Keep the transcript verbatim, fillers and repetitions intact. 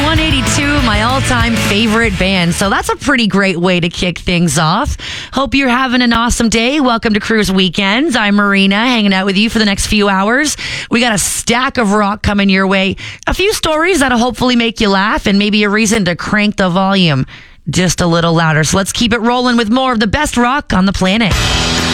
one eighty-two, my all-time favorite band. So that's a pretty great way to kick things off. Hope you're having an awesome day. Welcome to Cruise Weekends. I'm Marina, hanging out with you for the next few hours. We got a stack of rock coming your way. A few stories that'll hopefully make you laugh and maybe a reason to crank the volume just a little louder. So let's keep it rolling with more of the best rock on the planet.